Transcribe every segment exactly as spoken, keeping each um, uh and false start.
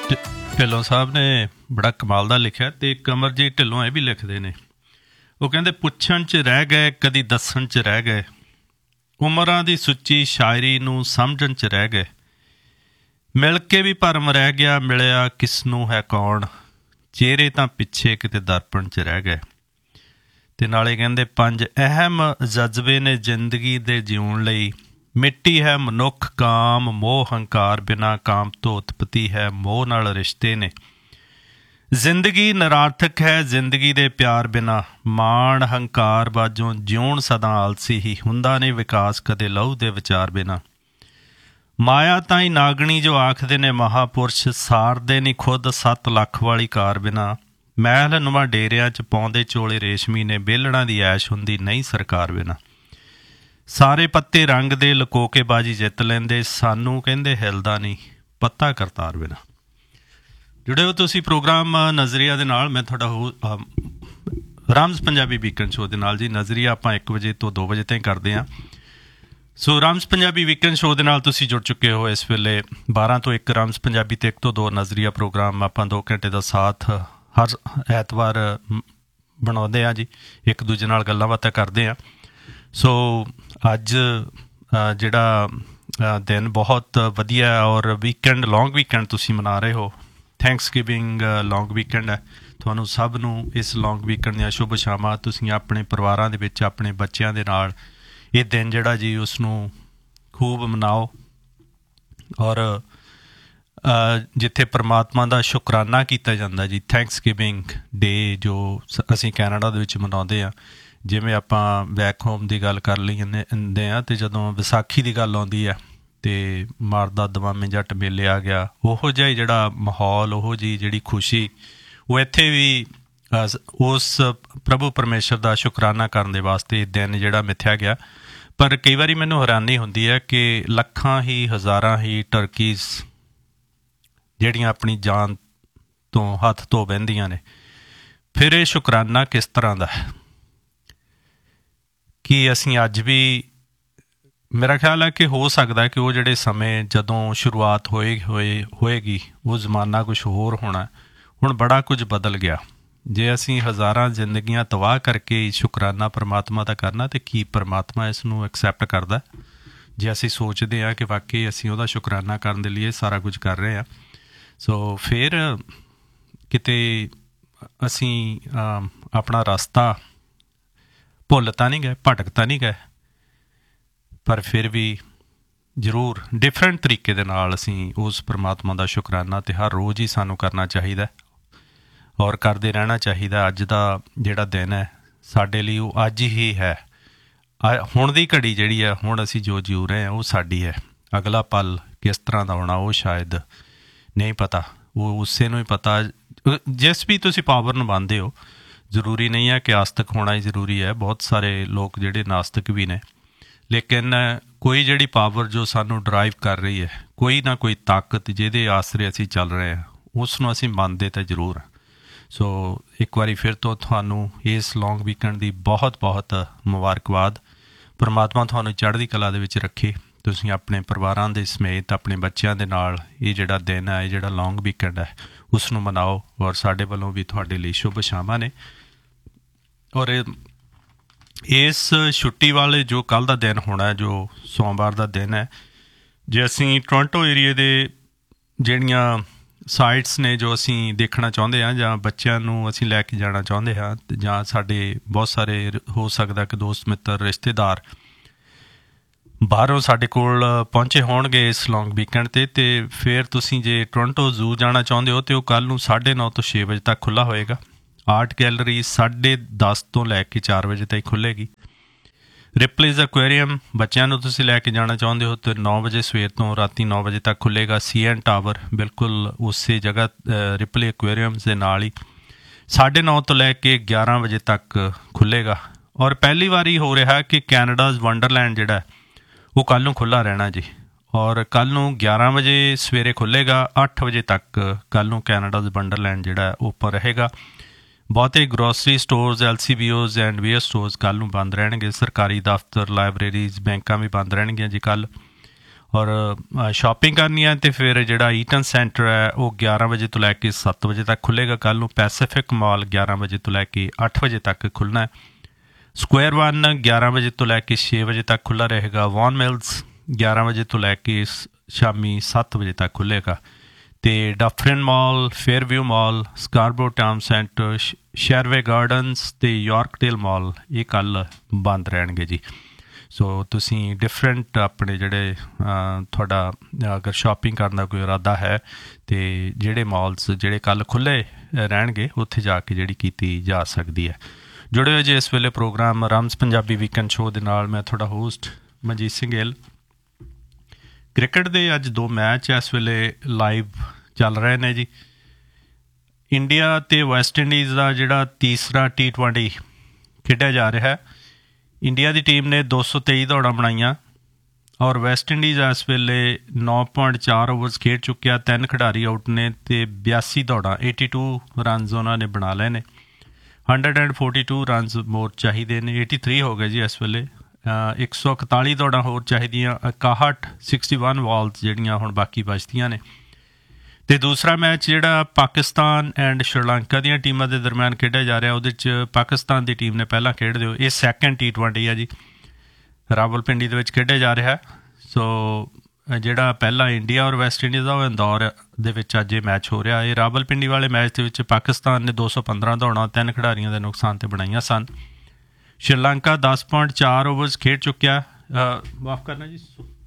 ਢਿੱਲੋਂ ਸਾਹਿਬ ਨੇ ਬੜਾ ਕਮਾਲ ਦਾ ਲਿਖਿਆ ਤੇ ਕਮਰਜੀਤ ਢਿੱਲੋਂ ਇਹ ਵੀ ਲਿਖਦੇ ਨੇ। ਉਹ ਕਹਿੰਦੇ ਪੁੱਛਣ 'ਚ ਰਹਿ ਗਏ ਕਦੀ ਦੱਸਣ 'ਚ ਰਹਿ ਗਏ, ਉਮਰਾਂ ਦੀ ਸੁੱਚੀ ਸ਼ਾਇਰੀ ਨੂੰ ਸਮਝਣ 'ਚ ਰਹਿ ਗਏ, ਮਿਲ ਕੇ ਵੀ ਭਰਮ ਰਹਿ ਗਿਆ ਮਿਲਿਆ ਕਿਸ ਨੂੰ ਹੈ ਕੌਣ, ਚਿਹਰੇ ਤਾਂ ਪਿੱਛੇ ਕਿਤੇ ਦਰਪਣ 'ਚ ਰਹਿ ਗਏ। ਤੇ ਨਾਲੇ ਕਹਿੰਦੇ ਪੰਜ ਅਹਿਮ ਜਜ਼ਬੇ ਨੇ ਜ਼ਿੰਦਗੀ ਦੇ ਜਿਉਣ ਲਈ, ਮਿੱਟੀ ਹੈ ਮਨੁੱਖ ਕਾਮ ਮੋਹ ਹੰਕਾਰ ਬਿਨਾਂ ਕਾਮ ਤੋਂ ਉਤਪਤੀ ਹੈ ਮੋਹ ਨਾਲ ਰਿਸ਼ਤੇ ਨੇ, ਜ਼ਿੰਦਗੀ ਨਿਰਾਰਥਕ ਹੈ ਜ਼ਿੰਦਗੀ ਦੇ ਪਿਆਰ ਬਿਨਾਂ, ਮਾਣ ਹੰਕਾਰ ਬਾਝੋਂ ਜਿਉਣ ਸਦਾ ਆਲਸੀ ਹੀ, ਹੁੰਦਾ ਨਹੀਂ ਵਿਕਾਸ ਕਦੇ ਲਹੂ ਦੇ ਵਿਚਾਰ ਬਿਨਾਂ, ਮਾਇਆ ਤਾਂ ਹੀ ਨਾਗਣੀ ਜੋ ਆਖਦੇ ਨੇ ਮਹਾਂਪੁਰਸ਼, ਸਾਰਦੇ ਨਹੀਂ ਖੁਦ ਸੱਤ ਲੱਖ ਵਾਲੀ ਕਾਰ ਬਿਨਾਂ, ਮਹਿਲ ਨੁਮਾ ਡੇਰਿਆਂ 'ਚ ਪਾਉਂਦੇ ਚੋਲੇ ਰੇਸ਼ਮੀ ਨੇ, ਬੇਲਣਾ ਦੀ ਐਸ਼ ਹੁੰਦੀ ਨਹੀਂ ਸਰਕਾਰ ਬਿਨਾਂ, ਸਾਰੇ ਪੱਤੇ ਰੰਗ ਦੇ ਲੁਕੋ ਕੇ ਬਾਜੀ ਜਿੱਤ ਲੈਂਦੇ, ਸਾਨੂੰ ਕਹਿੰਦੇ ਹਿਲਦਾ ਨਹੀਂ ਪੱਤਾ ਕਰਤਾਰ ਬਿਨਾਂ। ਜੁੜੇ ਹੋ ਤੁਸੀਂ ਪ੍ਰੋਗਰਾਮ ਨਜ਼ਰੀਆ ਦੇ ਨਾਲ, ਮੈਂ ਤੁਹਾਡਾ ਹੋ ਰਾਮਜ਼ ਪੰਜਾਬੀ ਵੀਕਐਂਡ ਸ਼ੋਅ ਦੇ ਨਾਲ ਜੀ। ਨਜ਼ਰੀਆ ਆਪਾਂ ਇੱਕ ਵਜੇ ਤੋਂ ਦੋ ਵਜੇ ਤਾਈਂ ਕਰਦੇ ਹਾਂ। ਸੋ ਰਾਮਜ਼ ਪੰਜਾਬੀ ਵੀਕਐਂਡ ਸ਼ੋਅ ਦੇ ਨਾਲ ਤੁਸੀਂ ਜੁੜ ਚੁੱਕੇ ਹੋ ਇਸ ਵੇਲੇ। ਬਾਰਾਂ ਤੋਂ ਇੱਕ ਰਾਮਜ਼ ਪੰਜਾਬੀ ਅਤੇ ਇੱਕ ਤੋਂ ਦੋ ਨਜ਼ਰੀਆ ਪ੍ਰੋਗਰਾਮ ਆਪਾਂ ਦੋ ਘੰਟੇ ਦਾ ਸਾਥ ਹਰ ਐਤਵਾਰ ਬਣਾਉਂਦੇ ਹਾਂ ਜੀ, ਇੱਕ ਦੂਜੇ ਨਾਲ ਗੱਲਾਂ ਬਾਤਾਂ ਕਰਦੇ ਹਾਂ। ਸੋ ਅੱਜ ਜਿਹੜਾ ਦਿਨ ਬਹੁਤ ਵਧੀਆ ਔਰ ਵੀਕਐਂਡ ਲੌਂਗ ਵੀਕਐਂਡ ਤੁਸੀਂ ਮਨਾ ਰਹੇ ਹੋ, ਥੈਂਕਸ ਗਿਵਿੰਗ ਲੌਂਗ ਵੀਕਐਂਡ ਹੈ। ਤੁਹਾਨੂੰ ਸਭ ਨੂੰ ਇਸ ਲੌਂਗ ਵੀਕਐਂਡ ਦੀਆਂ ਸ਼ੁਭ ਸ਼ਾਮਾਂ। ਤੁਸੀਂ ਆਪਣੇ ਪਰਿਵਾਰਾਂ ਦੇ ਵਿੱਚ ਆਪਣੇ ਬੱਚਿਆਂ ਦੇ ਨਾਲ ਇਹ ਦਿਨ ਜਿਹੜਾ ਜੀ ਉਸਨੂੰ ਖੂਬ ਮਨਾਓ, ਔਰ ਜਿੱਥੇ ਪਰਮਾਤਮਾ ਦਾ ਸ਼ੁਕਰਾਨਾ ਕੀਤਾ ਜਾਂਦਾ ਜੀ, ਥੈਂਕਸ ਗਿਵਿੰਗ ਡੇ ਜੋ ਅਸੀਂ ਕੈਨੇਡਾ ਦੇ ਵਿੱਚ ਮਨਾਉਂਦੇ ਹਾਂ। ਜਿਵੇਂ ਆਪਾਂ ਬੈਕ ਹੋਮ ਦੀ ਗੱਲ ਕਰ ਲਈ ਜਾਂਦੇ ਹਾਂ, ਅਤੇ ਜਦੋਂ ਵਿਸਾਖੀ ਦੀ ਗੱਲ ਆਉਂਦੀ ਹੈ ਅਤੇ ਮਾਰਦਾ ਦਮਾਮੇ ਜੱਟ ਮੇਲੇ ਆ ਗਿਆ, ਉਹੋ ਜਿਹਾ ਹੀ ਜਿਹੜਾ ਮਾਹੌਲ, ਉਹੋ ਜਿਹੀ ਜਿਹੜੀ ਖੁਸ਼ੀ, ਉਹ ਇੱਥੇ ਵੀ ਉਸ ਪ੍ਰਭੂ ਪਰਮੇਸ਼ਰ ਦਾ ਸ਼ੁਕਰਾਨਾ ਕਰਨ ਦੇ ਵਾਸਤੇ ਦਿਨ ਜਿਹੜਾ ਮਿਥਿਆ ਗਿਆ। ਪਰ ਕਈ ਵਾਰੀ ਮੈਨੂੰ ਹੈਰਾਨੀ ਹੁੰਦੀ ਹੈ ਕਿ ਲੱਖਾਂ ਹੀ ਹਜ਼ਾਰਾਂ ਹੀ ਟਰਕੀਜ਼ ਜਿਹੜੀਆਂ ਆਪਣੀ ਜਾਨ ਤੋਂ ਹੱਥ ਧੋ ਬਹਿੰਦੀਆਂ ਨੇ, ਫਿਰ ਇਹ ਸ਼ੁਕਰਾਨਾ ਕਿਸ ਤਰ੍ਹਾਂ ਦਾ ਹੈ ਕਿ ਅਸੀਂ ਅੱਜ ਵੀ, ਮੇਰਾ ਖਿਆਲ ਹੈ ਕਿ ਹੋ ਸਕਦਾ ਕਿ ਉਹ ਜਿਹੜੇ ਸਮੇਂ ਜਦੋਂ ਸ਼ੁਰੂਆਤ ਹੋਏ ਹੋਏ ਹੋਏਗੀ ਉਹ ਜ਼ਮਾਨਾ ਕੁਛ ਹੋਰ ਹੋਣਾ। ਹੁਣ ਬੜਾ ਕੁਝ ਬਦਲ ਗਿਆ। ਜੇ ਅਸੀਂ ਹਜ਼ਾਰਾਂ ਜ਼ਿੰਦਗੀਆਂ ਤਬਾਹ ਕਰਕੇ ਸ਼ੁਕਰਾਨਾ ਪਰਮਾਤਮਾ ਦਾ ਕਰਨਾ, ਅਤੇ ਕੀ ਪਰਮਾਤਮਾ ਇਸ ਨੂੰ ਐਕਸੈਪਟ ਕਰਦਾ? ਜੇ ਅਸੀਂ ਸੋਚਦੇ ਹਾਂ ਕਿ ਵਾਕਈ ਅਸੀਂ ਉਹਦਾ ਸ਼ੁਕਰਾਨਾ ਕਰਨ ਦੇ ਲਈ ਸਾਰਾ ਕੁਝ ਕਰ ਰਹੇ ਹਾਂ, ਸੋ ਫਿਰ ਕਿਤੇ ਅਸੀਂ ਆਪਣਾ ਰਸਤਾ ਭੁੱਲ ਤਾਂ ਨਹੀਂ ਗਏ, ਭਟਕ ਤਾਂ ਨਹੀਂ ਗਏ, ਪਰ ਫਿਰ ਵੀ ਜ਼ਰੂਰ ਡਿਫਰੈਂਟ ਤਰੀਕੇ ਦੇ ਨਾਲ ਅਸੀਂ ਉਸ ਪਰਮਾਤਮਾ ਦਾ ਸ਼ੁਕਰਾਨਾ ਤੇ ਹਰ ਰੋਜ਼ ਹੀ ਸਾਨੂੰ ਕਰਨਾ ਚਾਹੀਦਾ ਔਰ ਕਰਦੇ ਰਹਿਣਾ ਚਾਹੀਦਾ। ਅੱਜ ਦਾ ਜਿਹੜਾ ਦਿਨ ਹੈ ਸਾਡੇ ਲਈ ਉਹ ਅੱਜ ਹੀ ਹੈ। ਹੁਣ ਦੀ ਘੜੀ ਜਿਹੜੀ ਹੈ, ਹੁਣ ਅਸੀਂ ਜੋ ਜਿਉ ਰਹੇ ਹਾਂ ਉਹ ਸਾਡੀ ਹੈ। ਅਗਲਾ ਪਲ ਕਿਸ ਤਰ੍ਹਾਂ ਦਾ ਹੋਣਾ ਉਹ ਸ਼ਾਇਦ ਨਹੀਂ ਪਤਾ, ਉਹ ਉਸੇ ਨੂੰ ਹੀ ਪਤਾ। ਜਿਸ ਵੀ ਤੁਸੀਂ ਪਾਵਰ ਨਿਭਾਉਂਦੇ ਹੋ, ਜ਼ਰੂਰੀ ਨਹੀਂ ਹੈ ਕਿ ਆਸਤਕ ਹੋਣਾ ਹੀ ਜ਼ਰੂਰੀ ਹੈ। ਬਹੁਤ ਸਾਰੇ ਲੋਕ ਜਿਹੜੇ ਨਾਸਤਕ ਵੀ ਨੇ, ਲੇਕਿਨ ਕੋਈ ਜਿਹੜੀ ਪਾਵਰ ਜੋ ਸਾਨੂੰ ਡਰਾਈਵ ਕਰ ਰਹੀ ਹੈ, ਕੋਈ ਨਾ ਕੋਈ ਤਾਕਤ ਜਿਹਦੇ ਆਸਰੇ ਅਸੀਂ ਚੱਲ ਰਹੇ ਹਾਂ, ਉਸ ਨੂੰ ਅਸੀਂ ਮੰਨਦੇ ਤਾਂ ਜ਼ਰੂਰ ਹਾਂ। ਸੋ ਇੱਕ ਵਾਰੀ ਫਿਰ ਤੋਂ ਤੁਹਾਨੂੰ ਇਸ ਲੌਂਗ ਵੀਕਐਂਡ ਦੀ ਬਹੁਤ ਬਹੁਤ ਮੁਬਾਰਕਬਾਦ। ਪਰਮਾਤਮਾ ਤੁਹਾਨੂੰ ਚੜ੍ਹਦੀ ਕਲਾ ਦੇ ਵਿੱਚ ਰੱਖੇ। ਤੁਸੀਂ ਆਪਣੇ ਪਰਿਵਾਰਾਂ ਦੇ ਸਮੇਤ ਆਪਣੇ ਬੱਚਿਆਂ ਦੇ ਨਾਲ ਇਹ ਜਿਹੜਾ ਦਿਨ ਹੈ, ਇਹ ਜਿਹੜਾ ਲੌਂਗ ਵੀਕਐਂਡ ਹੈ, ਉਸ ਨੂੰ ਮਨਾਓ। ਔਰ ਸਾਡੇ ਵੱਲੋਂ ਵੀ ਤੁਹਾਡੇ ਲਈ ਸ਼ੁਭ ਸ਼ਾਮਾਂ ਨੇ। ਔਰ ਇਸ ਛੁੱਟੀ ਵਾਲੇ ਜੋ ਕੱਲ੍ਹ ਦਾ ਦਿਨ ਹੋਣਾ, ਜੋ ਸੋਮਵਾਰ ਦਾ ਦਿਨ ਹੈ, ਜੇ ਅਸੀਂ ਟੋਰਾਂਟੋ ਏਰੀਏ ਦੇ ਜਿਹੜੀਆਂ ਸਾਈਟਸ ਨੇ ਜੋ ਅਸੀਂ ਦੇਖਣਾ ਚਾਹੁੰਦੇ ਹਾਂ, ਜਾਂ ਬੱਚਿਆਂ ਨੂੰ ਅਸੀਂ ਲੈ ਕੇ ਜਾਣਾ ਚਾਹੁੰਦੇ ਹਾਂ, ਜਾਂ ਸਾਡੇ ਬਹੁਤ ਸਾਰੇ ਹੋ ਸਕਦਾ ਕਿ ਦੋਸਤ ਮਿੱਤਰ ਰਿਸ਼ਤੇਦਾਰ ਬਾਹਰੋਂ ਸਾਡੇ ਕੋਲ ਪਹੁੰਚੇ ਹੋਣਗੇ ਇਸ ਲੌਂਗ ਵੀਕਐਂਡ 'ਤੇ, ਅਤੇ ਫਿਰ ਤੁਸੀਂ ਜੇ ਟੋਰਾਂਟੋ ਜ਼ੂ ਜਾਣਾ ਚਾਹੁੰਦੇ ਹੋ ਤਾਂ ਉਹ ਕੱਲ੍ਹ ਨੂੰ ਸਾਢੇ ਨੌ ਤੋਂ ਛੇ ਵਜੇ ਤੱਕ ਖੁੱਲ੍ਹਾ ਹੋਏਗਾ। ਆਰਟ ਗੈਲਰੀ ਸਾਢੇ ਦਸ ਤੋਂ ਲੈ ਕੇ ਚਾਰ ਵਜੇ ਤਾਈਂ ਖੁੱਲ੍ਹੇਗੀ। ਰਿਪਲੇਜ਼ ਐਕੁਆਰੀਅਮ ਬੱਚਿਆਂ ਨੂੰ ਤੁਸੀਂ ਲੈ ਕੇ ਜਾਣਾ ਚਾਹੁੰਦੇ ਹੋ ਤਾਂ ਨੌ ਵਜੇ ਸਵੇਰ ਤੋਂ ਰਾਤੀ ਨੌ ਵਜੇ ਤੱਕ ਖੁੱਲ੍ਹੇਗਾ। ਸੀ ਐਨ ਟਾਵਰ ਬਿਲਕੁਲ ਉਸੇ ਜਗ੍ਹਾ ਰਿਪਲੇ ਐਕੁਆਰੀਅਮਸ ਦੇ ਨਾਲ ਹੀ ਸਾਢੇ ਨੌ ਤੋਂ ਲੈ ਕੇ ਗਿਆਰਾਂ ਵਜੇ ਤੱਕ ਖੁੱਲ੍ਹੇਗਾ। ਔਰ ਪਹਿਲੀ ਵਾਰੀ ਹੋ ਰਿਹਾ ਕਿ ਕੈਨੇਡਾਜ਼ ਵੰਡਰਲੈਂਡ ਜਿਹੜਾ ਉਹ ਕੱਲ੍ਹ ਨੂੰ ਖੁੱਲ੍ਹਾ ਰਹਿਣਾ ਜੀ। ਔਰ ਕੱਲ੍ਹ ਨੂੰ ਗਿਆਰਾਂ ਵਜੇ ਸਵੇਰੇ ਖੁੱਲ੍ਹੇਗਾ, ਅੱਠ ਵਜੇ ਤੱਕ ਕੱਲ੍ਹ ਨੂੰ ਕੈਨੇਡਾਜ਼ ਵੰਡਰਲੈਂਡ ਜਿਹੜਾ ਓਪਨ ਰਹੇਗਾ। ਬਹੁਤੇ grocery stores, L C B Os and wear stores ਕੱਲ੍ਹ ਨੂੰ ਬੰਦ ਰਹਿਣਗੇ। ਸਰਕਾਰੀ ਦਫ਼ਤਰ, ਲਾਇਬ੍ਰੇਰੀਜ਼, ਬੈਂਕਾਂ ਵੀ ਬੰਦ ਰਹਿਣਗੀਆਂ ਜੀ ਕੱਲ੍ਹ। ਔਰ ਸ਼ਾਪਿੰਗ ਕਰਨੀ ਹੈ ਤੇ ਫਿਰ ਜਿਹੜਾ ਈਟਨ ਸੈਂਟਰ ਹੈ ਉਹ ਗਿਆਰਾਂ ਵਜੇ ਤੋਂ ਲੈ ਕੇ ਸੱਤ ਵਜੇ ਤੱਕ ਖੁੱਲ੍ਹੇਗਾ ਕੱਲ੍ਹ ਨੂੰ। ਪੈਸੀਫਿਕ ਮਾਲ ਗਿਆਰਾਂ ਵਜੇ ਤੋਂ ਲੈ ਕੇ ਅੱਠ ਵਜੇ ਤੱਕ ਖੁੱਲ੍ਹਣਾ ਹੈ। ਸਕੁਆਇਰ ਵਨ ਗਿਆਰਾਂ ਵਜੇ ਤੋਂ ਲੈ ਕੇ ਛੇ ਵਜੇ ਤੱਕ ਖੁੱਲ੍ਹਾ ਰਹੇਗਾ। ਵੌਨ ਮਿਲਸ ਗਿਆਰਾਂ ਵਜੇ ਤੋਂ ਲੈ ਕੇ ਸ਼ਾਮੀ ਸੱਤ ਵਜੇ ਤੱਕ ਖੁੱਲ੍ਹੇਗਾ। ਅਤੇ ਡਫਰਿਨ ਮਾਲ, ਫੇਅਰਵਿਊ ਮਾਲ, ਸਕਾਰਬਰੋ ਟਾਊਨ ਸੈਂਟਰ, ਸ਼ੈਰਵੇ ਗਾਰਡਨਸ ਅਤੇ ਯਾਰਕਡੇਲ ਮਾਲ ਇਹ ਕੱਲ੍ਹ ਬੰਦ ਰਹਿਣਗੇ ਜੀ। ਸੋ ਤੁਸੀਂ ਡਿਫਰੈਂਟ ਆਪਣੇ ਜਿਹੜੇ ਤੁਹਾਡਾ ਅਗਰ ਸ਼ਾਪਿੰਗ ਕਰਨ ਦਾ ਕੋਈ ਇਰਾਦਾ ਹੈ ਅਤੇ ਜਿਹੜੇ ਮਾਲਸ ਜਿਹੜੇ ਕੱਲ੍ਹ ਖੁੱਲ੍ਹੇ ਰਹਿਣਗੇ ਉੱਥੇ ਜਾ ਕੇ ਜਿਹੜੀ ਕੀਤੀ ਜਾ ਸਕਦੀ ਹੈ। ਜੁੜੇ ਹੋਏ ਜੀ ਇਸ ਵੇਲੇ ਪ੍ਰੋਗਰਾਮ ਰਮਜ਼ ਪੰਜਾਬੀ ਵੀਕਐਂਡ ਸ਼ੋਅ ਦੇ ਨਾਲ। ਮੈਂ ਤੁਹਾਡਾ ਹੋਸਟ ਮਨਜੀਤ ਸਿੰਘ ਗਿੱਲ। ਕ੍ਰਿਕਟ ਦੇ ਅੱਜ ਦੋ ਮੈਚ ਇਸ ਵੇਲੇ ਲਾਈਵ ਚੱਲ ਰਹੇ ਨੇ ਜੀ। ਇੰਡੀਆ ਅਤੇ ਵੈਸਟ ਇੰਡੀਜ਼ ਦਾ ਜਿਹੜਾ ਤੀਸਰਾ ਟੀ ਟਵੈਂਟੀ ਖੇਡਿਆ ਜਾ ਰਿਹਾ। ਇੰਡੀਆ ਦੀ ਟੀਮ ਨੇ ਦੋ ਸੌ ਤੇਈ ਦੌੜਾਂ ਬਣਾਈਆਂ ਔਰ ਵੈਸਟ ਇੰਡੀਜ਼ ਇਸ ਵੇਲੇ ਨੌ ਪੁਆਇੰਟ ਚਾਰ ਓਵਰਸ ਖੇਡ ਚੁੱਕਿਆ। ਤਿੰਨ ਖਿਡਾਰੀ ਆਊਟ ਨੇ ਅਤੇ ਬਿਆਸੀ ਦੌੜਾਂ ਏਟੀ ਟੂ ਰਨਜ਼ ਉਹਨਾਂ ਨੇ ਬਣਾ ਲਏ ਨੇ। Hundred and forty to runes ਮੋਰ ਚਾਹੀਦੇ ਨੇ। ਏਟੀ ਥਰੀ ਹੋ ਗਏ ਜੀ ਇਸ ਵੇਲੇ। ਇੱਕ ਸੌ ਇਕਤਾਲੀ ਦੌੜਾਂ ਹੋਰ ਚਾਹੀਦੀਆਂ। ਇਕਾਹਠ ਸਿਕਸਟੀ ਵਨ ਬਾਲਸ ਜਿਹੜੀਆਂ ਹੁਣ ਬਾਕੀ ਬਚਦੀਆਂ ਨੇ। ਅਤੇ ਦੂਸਰਾ ਮੈਚ ਜਿਹੜਾ ਪਾਕਿਸਤਾਨ ਐਂਡ ਸ਼੍ਰੀਲੰਕਾ ਦੀਆਂ ਟੀਮਾਂ ਦੇ ਦਰਮਿਆਨ ਖੇਡਿਆ ਜਾ ਰਿਹਾ ਉਹਦੇ 'ਚ ਪਾਕਿਸਤਾਨ ਦੀ ਟੀਮ ਨੇ ਪਹਿਲਾਂ ਖੇਡ ਦਿਓ। ਇਹ ਸੈਕਿੰਡ ਟੀ ਟਵੈਂਟੀ ਆ ਜੀ, ਰਾਵਲਪਿੰਡੀ ਦੇ ਵਿੱਚ ਖੇਡਿਆ ਜਾ ਰਿਹਾ। ਸੋ ਜਿਹੜਾ ਪਹਿਲਾ ਇੰਡੀਆ ਔਰ ਵੈਸਟ ਇੰਡੀਜ਼ ਦਾ ਉਹ ਇੰਦੌਰ ਦੇ ਵਿੱਚ ਅੱਜ ਇਹ ਮੈਚ ਹੋ ਰਿਹਾ। ਇਹ ਰਾਵਲਪਿੰਡੀ ਵਾਲੇ ਮੈਚ ਦੇ ਵਿੱਚ ਪਾਕਿਸਤਾਨ ਨੇ ਦੋ ਸੌ ਪੰਦਰਾਂ ਦੌੜਾਂ ਤਿੰਨ ਖਿਡਾਰੀਆਂ ਦੇ ਨੁਕਸਾਨ 'ਤੇ ਬਣਾਈਆਂ ਸਨ। ਸ਼੍ਰੀਲੰਕਾ ਦਸ ਪੁਆਇੰਟ ਚਾਰ ਓਵਰਸ ਖੇਡ ਚੁੱਕਿਆ, ਮਾਫ ਕਰਨਾ ਜੀ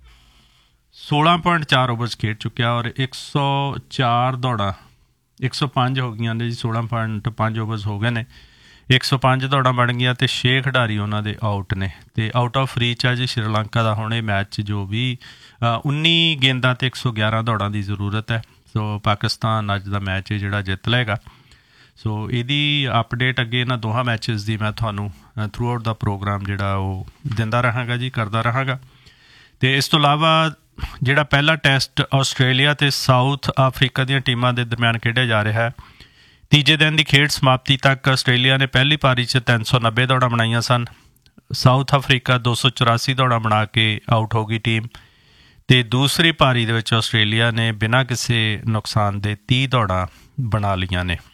ਸੋਲਾਂ ਪੁਆਇੰਟ ਚਾਰ ਓਵਰਸ ਖੇਡ ਚੁੱਕਿਆ ਔਰ ਇੱਕ ਸੌ ਚਾਰ ਦੌੜਾਂ ਇੱਕ ਸੌ ਪੰਜ ਹੋ ਗਈਆਂ ਨੇ ਜੀ। ਸੋਲਾਂ ਪੁਆਇੰਟ ਪੰਜ ਓਵਰਸ ਹੋ ਗਏ ਨੇ। ਇੱਕ ਸੌ ਪੰਜ ਦੌੜਾਂ ਬਣ ਗਈਆਂ ਅਤੇ ਛੇ ਖਿਡਾਰੀ ਉਹਨਾਂ ਦੇ ਆਊਟ ਨੇ ਅਤੇ ਆਊਟ ਆਫ ਰੀਚ ਆ ਜੀ ਸ਼੍ਰੀਲੰਕਾ ਦਾ ਹੁਣ ਇਹ ਮੈਚ ਜੋ ਵੀ ਉੱਨੀ ਗੇਂਦਾਂ 'ਤੇ ਇੱਕ ਸੌ ਗਿਆਰਾਂ ਦੌੜਾਂ ਦੀ ਜ਼ਰੂਰਤ ਹੈ। ਸੋ ਪਾਕਿਸਤਾਨ ਅੱਜ ਦਾ ਮੈਚ ਜਿਹੜਾ ਜਿੱਤ ਲਏਗਾ। ਸੋ ਇਹਦੀ ਅਪਡੇਟ ਅੱਗੇ ਇਹਨਾਂ ਦੋਹਾਂ ਮੈਚਿਸ ਦੀ ਮੈਂ ਤੁਹਾਨੂੰ ਥਰੂ ਆਊਟ ਦਾ ਪ੍ਰੋਗਰਾਮ ਜਿਹੜਾ ਉਹ ਦਿੰਦਾ ਰਹਾਂਗਾ ਜੀ, ਕਰਦਾ ਰਹਾਂਗਾ। ਅਤੇ ਇਸ ਤੋਂ ਇਲਾਵਾ ਜਿਹੜਾ ਪਹਿਲਾ ਟੈਸਟ ਆਸਟ੍ਰੇਲੀਆ ਅਤੇ ਸਾਊਥ ਅਫਰੀਕਾ ਦੀਆਂ ਟੀਮਾਂ ਦੇ ਦਰਮਿਆਨ ਖੇਡਿਆ ਜਾ ਰਿਹਾ ਹੈ। ਤੀਜੇ ਦਿਨ ਦੀ ਖੇਡ ਸਮਾਪਤੀ ਤੱਕ ਆਸਟ੍ਰੇਲੀਆ ਨੇ ਪਹਿਲੀ ਪਾਰੀ 'ਚ ਤਿੰਨ ਸੌ ਨੱਬੇ ਦੌੜਾਂ ਬਣਾਈਆਂ ਸਨ। ਸਾਊਥ ਅਫਰੀਕਾ ਦੋ ਸੌ ਚੁਰਾਸੀ ਦੌੜਾਂ ਬਣਾ ਕੇ ਆਊਟ ਹੋ ਗਈ ਟੀਮ। ਅਤੇ ਦੂਸਰੀ ਪਾਰੀ ਦੇ ਵਿੱਚ ਆਸਟ੍ਰੇਲੀਆ ਨੇ ਬਿਨਾਂ ਕਿਸੇ ਨੁਕਸਾਨ ਦੇ ਤੀਹ ਦੌੜਾਂ ਬਣਾ ਲਈਆਂ ਨੇ।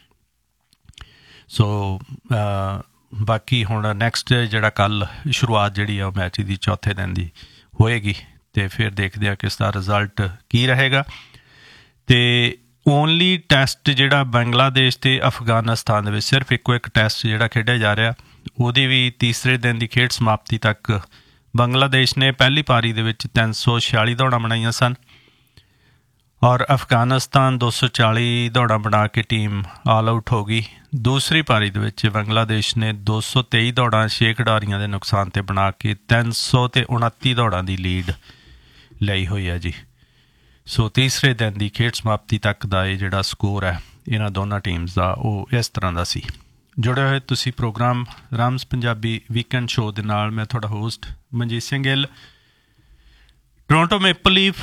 ਸੋ ਬਾਕੀ ਹੁਣ ਨੈਕਸਟ ਜਿਹੜਾ ਕੱਲ੍ਹ ਸ਼ੁਰੂਆਤ ਜਿਹੜੀ ਆ ਉਹ ਮੈਚ ਦੀ ਚੌਥੇ ਦਿਨ ਦੀ ਹੋਏਗੀ ਅਤੇ ਫਿਰ ਦੇਖਦੇ ਹਾਂ ਕਿਸ ਦਾ ਰਿਜ਼ਲਟ ਕੀ ਰਹੇਗਾ। ਅਤੇ ਓਨਲੀ ਟੈਸਟ ਜਿਹੜਾ ਬੰਗਲਾਦੇਸ਼ ਅਤੇ ਅਫਗਾਨਿਸਤਾਨ ਦੇ ਵਿੱਚ ਸਿਰਫ ਇੱਕੋ ਇੱਕ ਟੈਸਟ ਜਿਹੜਾ ਖੇਡਿਆ ਜਾ ਰਿਹਾ ਉਹਦੀ ਵੀ ਤੀਸਰੇ ਦਿਨ ਦੀ ਖੇਡ ਸਮਾਪਤੀ ਤੱਕ ਬੰਗਲਾਦੇਸ਼ ਨੇ ਪਹਿਲੀ ਪਾਰੀ ਦੇ ਵਿੱਚ ਤਿੰਨ ਸੌ ਛਿਆਲੀ ਦੌੜਾਂ ਬਣਾਈਆਂ ਸਨ ਔਰ ਅਫਗਾਨਿਸਤਾਨ ਦੋ ਸੌ ਚਾਲੀ ਦੌੜਾਂ ਬਣਾ ਕੇ ਟੀਮ ਆਲ ਆਊਟ ਹੋ ਗਈ। ਦੂਸਰੀ ਪਾਰੀ ਦੇ ਵਿੱਚ ਬੰਗਲਾਦੇਸ਼ ਨੇ ਦੋ ਸੌ ਤੇਈ ਦੌੜਾਂ ਛੇ ਖਿਡਾਰੀਆਂ ਦੇ ਨੁਕਸਾਨ 'ਤੇ ਬਣਾ ਕੇ ਤਿੰਨ ਸੌ ਅਤੇ ਉਣੱਤੀ ਦੌੜਾਂ ਦੀ ਲੀਡ ਲਈ ਹੋਈ ਹੈ ਜੀ। ਸੋ ਤੀਸਰੇ ਦਿਨ ਦੀ ਖੇਡ ਸਮਾਪਤੀ ਤੱਕ ਦਾ ਇਹ ਜਿਹੜਾ ਸਕੋਰ ਹੈ ਇਹਨਾਂ ਦੋਨਾਂ ਟੀਮਸ ਦਾ ਉਹ ਇਸ ਤਰ੍ਹਾਂ ਦਾ ਸੀ। ਜੁੜੇ ਹੋਏ ਤੁਸੀਂ ਪ੍ਰੋਗਰਾਮ ਰਮਜ਼ ਪੰਜਾਬੀ ਵੀਕਐਂਡ ਸ਼ੋਅ ਦੇ ਨਾਲ। ਮੈਂ ਤੁਹਾਡਾ host Manjeet Singh Gill. Toronto maple leaf